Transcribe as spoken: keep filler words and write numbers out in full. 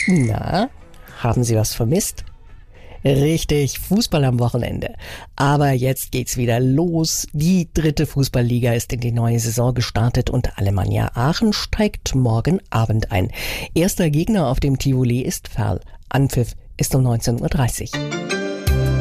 Na, haben Sie was vermisst? Richtig, Fußball am Wochenende. Aber jetzt geht's wieder los. Die dritte Fußballliga ist in die neue Saison gestartet und Alemannia Aachen steigt morgen Abend ein. Erster Gegner auf dem Tivoli ist Verl. Anpfiff ist um neunzehn Uhr dreißig.